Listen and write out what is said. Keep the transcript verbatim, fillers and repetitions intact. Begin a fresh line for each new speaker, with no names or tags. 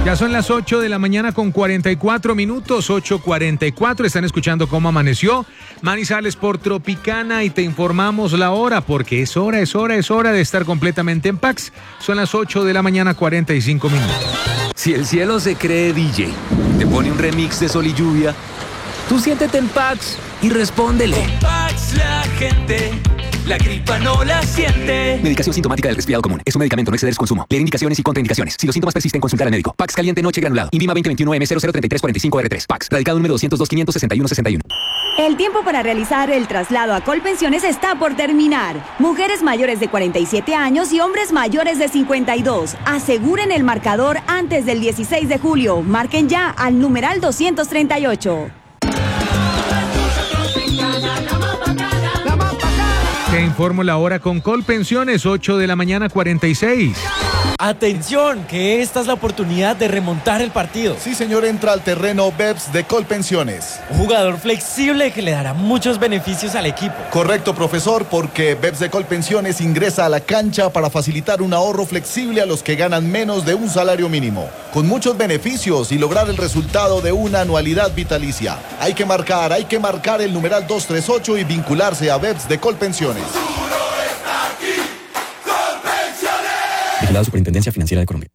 Ya son las ocho de la mañana con cuarenta y cuatro minutos, ocho cuarenta y cuatro. Están escuchando Cómo Amaneció Manizales por Tropicana y te informamos la hora porque es hora, es hora, es hora de estar completamente en Pax. Son las ocho de la mañana, cuarenta y cinco minutos.
Si el cielo se cree D J, te pone un remix de Sol y Lluvia, tú siéntete en Pax y respóndele.
Con Pax la gente, la gripa no la siente.
Medicación sintomática del resfriado común. Es un medicamento, no exceder su consumo. Leer indicaciones y contraindicaciones. Si los síntomas persisten, consultar al médico. Pax caliente noche granulado. Invima veinte veintiuno M cero cero treinta y tres cuarenta y cinco R tres. Pax. Radicado número doscientos dos quinientos sesenta y uno sesenta y uno.
El tiempo para realizar el traslado a Colpensiones está por terminar. Mujeres mayores de cuarenta y siete años y hombres mayores de cincuenta y dos. Aseguren el marcador antes del dieciséis de julio. Marquen ya al numeral doscientos treinta y ocho.
Te informo la hora con Colpensiones, ocho de la mañana, cuarenta y seis.
Atención, que esta es la oportunidad de remontar el partido.
Sí, señor, entra al terreno Beps de Colpensiones.
Un jugador flexible que le dará muchos beneficios al equipo.
Correcto, profesor, porque Beps de Colpensiones ingresa a la cancha para facilitar un ahorro flexible a los que ganan menos de un salario mínimo, con muchos beneficios y lograr el resultado de una anualidad vitalicia. Hay que marcar, hay que marcar el numeral doscientos treinta y ocho y vincularse a Beps de Colpensiones.
Vigilado Superintendencia Financiera de Colombia.